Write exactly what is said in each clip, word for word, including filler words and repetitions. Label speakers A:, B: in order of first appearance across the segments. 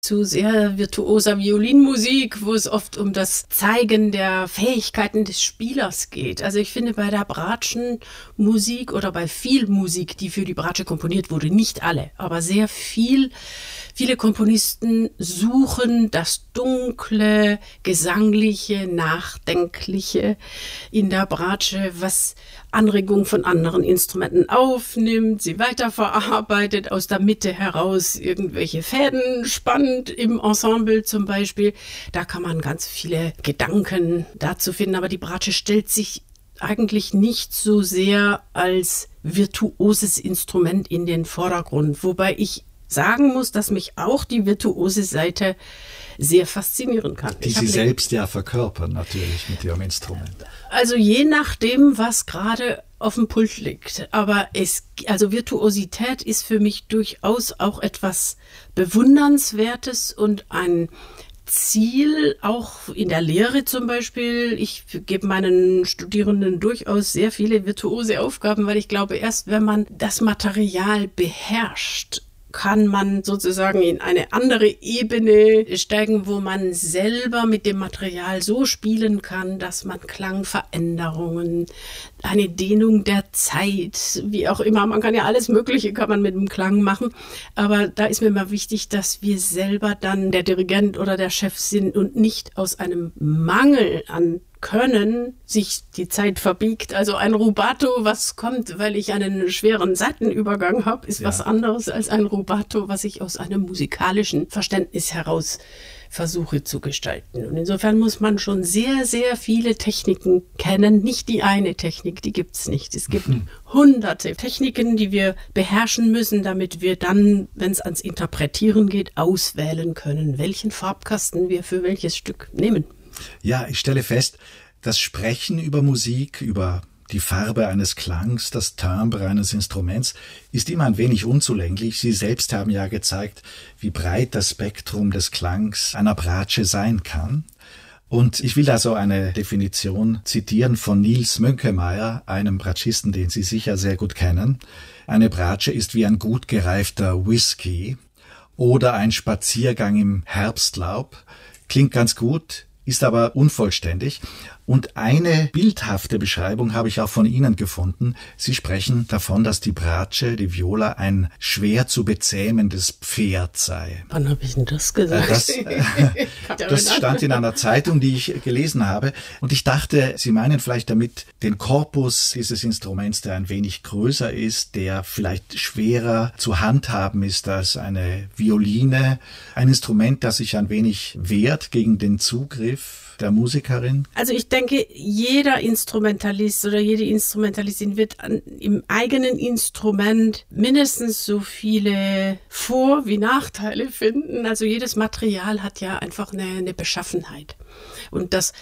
A: zu sehr virtuoser Violinmusik, wo es oft um das Zeigen der Fähigkeiten des Spielers geht. Also ich finde, bei der Bratschenmusik oder bei viel Musik, die für die Bratsche komponiert wurde, nicht alle, aber sehr viel, viele Komponisten suchen das dunkle, gesangliche, nachdenkliche in der Bratsche, was Anregungen von anderen Instrumenten aufnimmt, sie weiterverarbeitet, aus der Mitte heraus irgendwelche Fäden spannt, im Ensemble zum Beispiel. Da kann man ganz viele Gedanken dazu finden, aber die Bratsche stellt sich eigentlich nicht so sehr als virtuoses Instrument in den Vordergrund, wobei ich sagen muss, dass mich auch die virtuose Seite sehr faszinieren kann.
B: Die Sie selbst ja verkörpern natürlich mit Ihrem Instrument.
A: Also je nachdem, was gerade auf dem Pult liegt. Aber es, also Virtuosität ist für mich durchaus auch etwas Bewundernswertes und ein Ziel, auch in der Lehre zum Beispiel. Ich gebe meinen Studierenden durchaus sehr viele virtuose Aufgaben, weil ich glaube, erst wenn man das Material beherrscht, kann man sozusagen in eine andere Ebene steigen, wo man selber mit dem Material so spielen kann, dass man Klangveränderungen, eine Dehnung der Zeit, wie auch immer, man kann ja alles Mögliche, kann man mit dem Klang machen, aber da ist mir immer wichtig, dass wir selber dann der Dirigent oder der Chef sind und nicht aus einem Mangel an Können sich die Zeit verbiegt. Also ein Rubato, was kommt, weil ich einen schweren Seitenübergang habe, ist ja was anderes als ein Rubato, was ich aus einem musikalischen Verständnis heraus versuche zu gestalten. Und insofern muss man schon sehr, sehr viele Techniken kennen. Nicht die eine Technik, die gibt's nicht. Es gibt mhm. hunderte Techniken, die wir beherrschen müssen, damit wir dann, wenn es ans Interpretieren geht, auswählen können, welchen Farbkasten wir für welches Stück nehmen.
B: Ja, ich stelle fest, das Sprechen über Musik, über die Farbe eines Klangs, das Timbre eines Instruments ist immer ein wenig unzulänglich. Sie selbst haben ja gezeigt, wie breit das Spektrum des Klangs einer Bratsche sein kann. Und ich will da so eine Definition zitieren von Nils Mönkemeyer, einem Bratschisten, den Sie sicher sehr gut kennen. Eine Bratsche ist wie ein gut gereifter Whisky oder ein Spaziergang im Herbstlaub. Klingt ganz gut, ist aber unvollständig. Und eine bildhafte Beschreibung habe ich auch von Ihnen gefunden. Sie sprechen davon, dass die Bratsche, die Viola, ein schwer zu bezähmendes Pferd sei.
A: Wann habe ich denn das gesagt?
B: Das, äh, das stand in einer Zeitung, die ich gelesen habe. Und ich dachte, Sie meinen vielleicht damit den Korpus dieses Instruments, der ein wenig größer ist, der vielleicht schwerer zu handhaben ist als eine Violine. Ein Instrument, das sich ein wenig wehrt gegen den Zugriff der Musikerin?
A: Also ich denke, jeder Instrumentalist oder jede Instrumentalistin wird an, im eigenen Instrument mindestens so viele Vor- wie Nachteile finden. Also jedes Material hat ja einfach eine, eine Beschaffenheit. Und das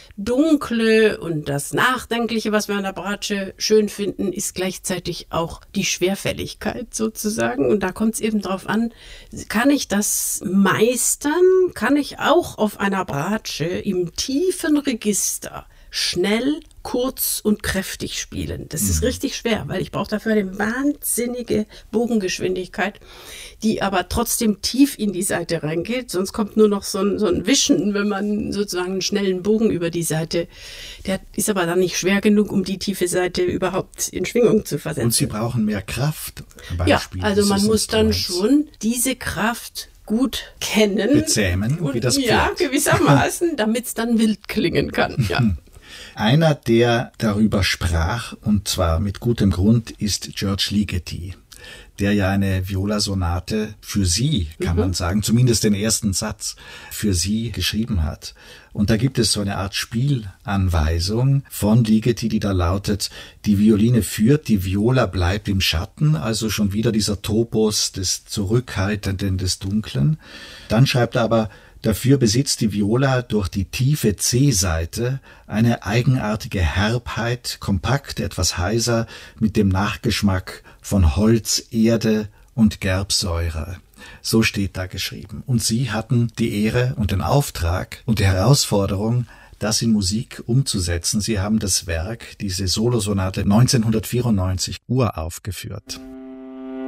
A: Dunkle und das Nachdenkliche, was wir an der Bratsche schön finden, ist gleichzeitig auch die Schwerfälligkeit sozusagen. Und da kommt es eben drauf an, kann ich das meistern? Kann ich auch auf einer Bratsche im tiefen Register schnell, kurz und kräftig spielen? Das ist richtig schwer, weil ich brauche dafür eine wahnsinnige Bogengeschwindigkeit, die aber trotzdem tief in die Seite reingeht. Sonst kommt nur noch so ein, so ein Wischen, wenn man sozusagen einen schnellen Bogen über die Seite, der ist aber dann nicht schwer genug, um die tiefe Seite überhaupt in Schwingung zu versetzen.
B: Und Sie brauchen mehr Kraft beim
A: Ja,
B: Spiel
A: also man muss dann
B: Instruments.
A: schon diese Kraft gut kennen.
B: Bezähmen,
A: und,
B: wie das Pferd.
A: Ja, gewissermaßen, damit es dann wild klingen kann. Ja.
B: Einer, der darüber sprach, und zwar mit gutem Grund, ist George Ligeti, der ja eine Viola-Sonate für Sie, kann mhm. man sagen, zumindest den ersten Satz für Sie geschrieben hat. Und da gibt es so eine Art Spielanweisung von Ligeti, die da lautet: Die Violine führt, die Viola bleibt im Schatten, also schon wieder dieser Topos des Zurückhaltenden, des Dunklen. Dann schreibt er aber: Dafür besitzt die Viola durch die tiefe C-Seite eine eigenartige Herbheit, kompakt, etwas heiser, mit dem Nachgeschmack von Holz, Erde und Gerbsäure. So steht da geschrieben. Und Sie hatten die Ehre und den Auftrag und die Herausforderung, das in Musik umzusetzen. Sie haben das Werk, diese Solosonate neunzehnhundertvierundneunzig uraufgeführt.